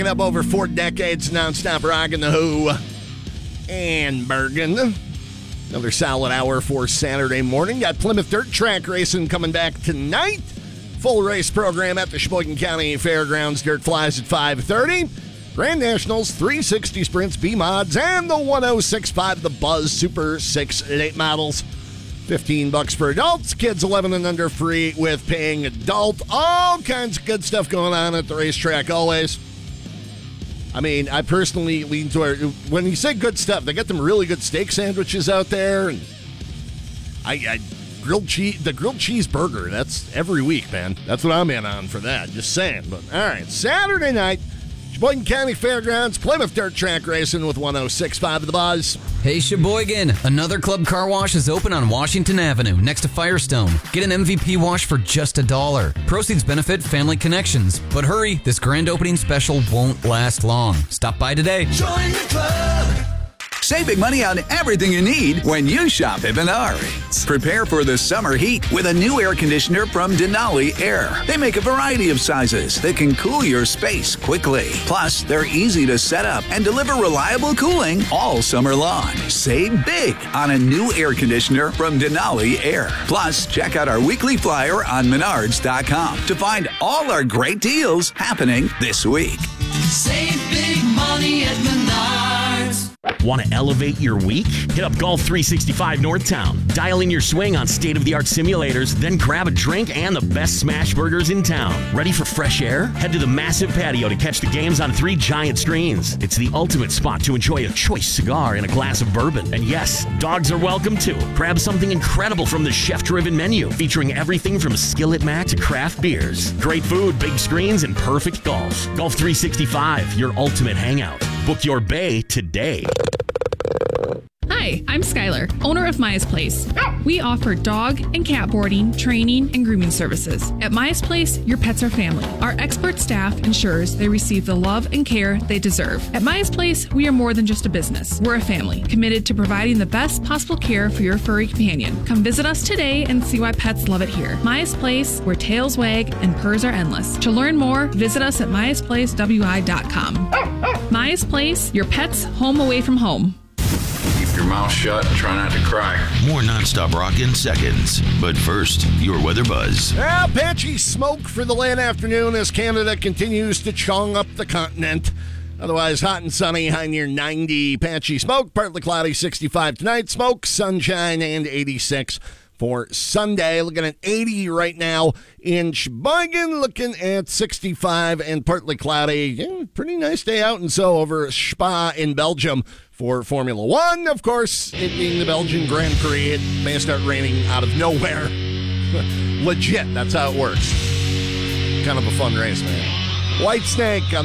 Up over 4 decades, nonstop rocking the Who and Bergen. Another solid hour for Saturday morning. Got Plymouth Dirt Track Racing coming back tonight. Full race program at the Sheboygan County Fairgrounds. Dirt flies at 5:30. Grand Nationals, 360 Sprints, B-Mods, and the 1065 The Buzz Super 6 late models. $15 for adults. Kids 11 and under free with paying adult. All kinds of good stuff going on at the racetrack always. I mean, I personally lean toward, when you say good stuff, they got them really good steak sandwiches out there. And grilled cheese, the grilled cheese burger, that's every week, man. That's what I'm in on for that, just saying. But all right, Saturday night, Sheboygan County Fairgrounds, Plymouth Dirt Track Racing with 1065 The Buzz. Hey Sheboygan, another Club Car Wash is open on Washington Avenue next to Firestone. Get an MVP wash for just $1. Proceeds benefit Family Connections. But hurry, this grand opening special won't last long. Stop by today. Join the club. Save big money on everything you need when you shop at Menards. Prepare for the summer heat with a new air conditioner from Denali Air. They make a variety of sizes that can cool your space quickly. Plus, they're easy to set up and deliver reliable cooling all summer long. Save big on a new air conditioner from Denali Air. Plus, check out our weekly flyer on Menards.com to find all our great deals happening this week. Save big money at Menards. Want to elevate your week? Hit up Golf 365 Northtown. Dial in your swing on state-of-the-art simulators, then grab a drink and the best smash burgers in town. Ready for fresh air? Head to the massive patio to catch the games on 3 giant screens. It's the ultimate spot to enjoy a choice cigar and a glass of bourbon. And yes, dogs are welcome too. Grab something incredible from the chef-driven menu, featuring everything from Skillet Mac to craft beers. Great food, big screens, and perfect golf. Golf 365, your ultimate hangout. Book your bay today. Hi, I'm Skylar, owner of Maya's Place. We offer dog and cat boarding, training, and grooming services. At Maya's Place, your pets are family. Our expert staff ensures they receive the love and care they deserve. At Maya's Place, we are more than just a business. We're a family, committed to providing the best possible care for your furry companion. Come visit us today and see why pets love it here. Maya's Place, where tails wag and purrs are endless. To learn more, visit us at mayasplacewi.com. Maya's Place, your pet's home away from home. Keep your mouth shut and try not to cry. More nonstop rock in seconds. But first, your weather buzz. Well, patchy smoke for the late afternoon as Canada continues to chong up the continent. Otherwise, hot and sunny, high near 90. Patchy smoke, partly cloudy, 65 tonight. Smoke, sunshine, and 86 for Sunday. Looking at 80 right now in Sheboygan. Looking at 65 and partly cloudy. Yeah, pretty nice day out and so over Spa in Belgium for Formula One. Of course, it being the Belgian Grand Prix, it may start raining out of nowhere. Legit, that's how it works. Kind of a fun race, man. Whitesnake on